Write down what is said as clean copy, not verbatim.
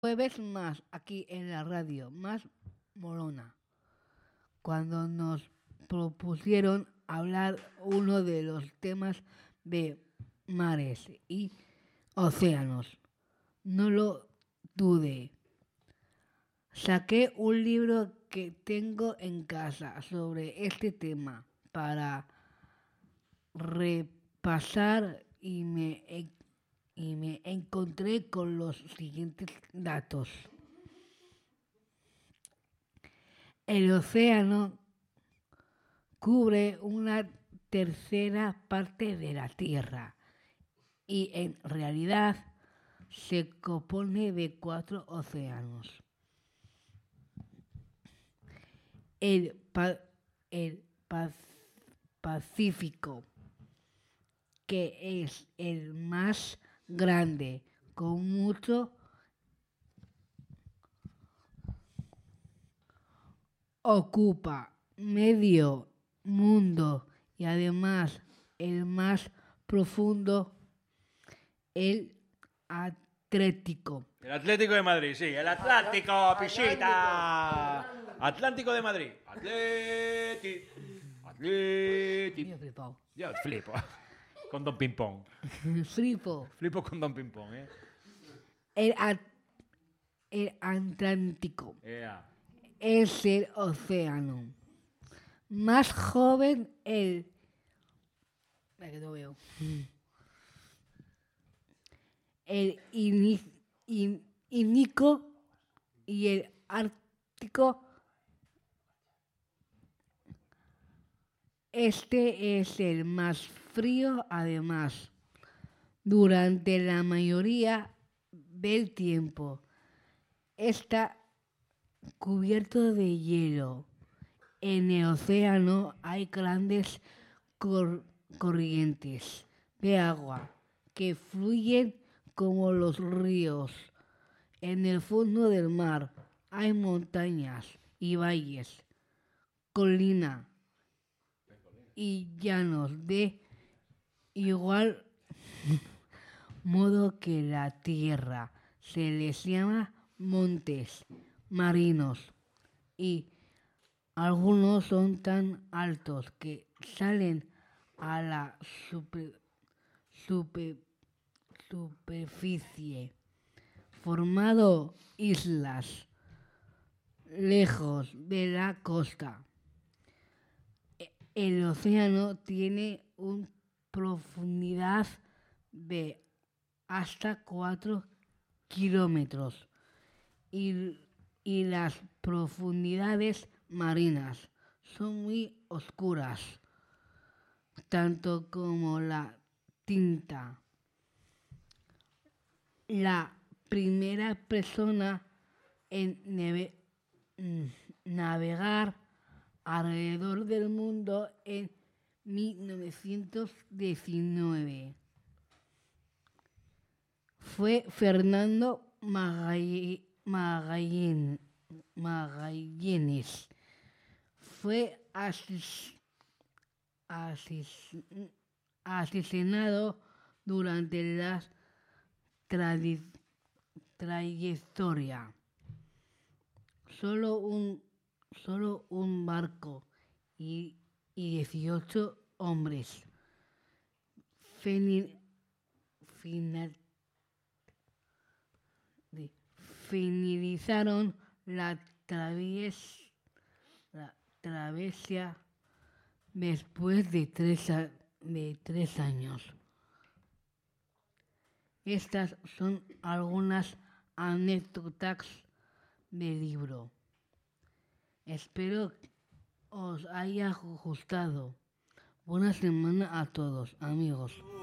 jueves más aquí en la radio, más molona, cuando nos propusieron hablar uno de los temas de mares y océanos. No lo dudé. Saqué un libro que tengo en casa sobre este tema para repasar y me encontré con los siguientes datos. El océano cubre una tercera parte de la Tierra y en realidad se compone de 4 océanos. El, pa- el Pacífico, que es el más grande, con mucho, ocupa medio mundo y además el más profundo, el Atlántico. El Atlético de Madrid, sí, el Atlántico, Pichita. Atlántico de Madrid. Atleti. Yo flipado. Yo flipo. Con Don Pimpón. Flipo. Flipo con Don Pimpón, El, el Atlántico Yeah. es el océano más joven, el... Espera que no veo. El Índico y el Ártico. Este es el más frío, además, durante la mayoría del tiempo. Está cubierto de hielo. En el océano hay grandes corrientes de agua que fluyen como los ríos. En el fondo del mar hay montañas y valles, colinas y llanos de igual modo que la tierra. Se les llama montes marinos y algunos son tan altos que salen a la super- superficie, formando islas lejos de la costa. El océano tiene una profundidad de hasta 4 kilómetros y las profundidades marinas son muy oscuras, tanto como la tinta. La primera persona en navegar alrededor del mundo en 1919 fue Fernando Magallanes. Fue asesinado durante la trayectoria. Solo un barco y 18 hombres finalizaron la travesía después de 3 años. Estas son algunas anécdotas del libro. Espero os haya gustado. Buena semana a todos, amigos.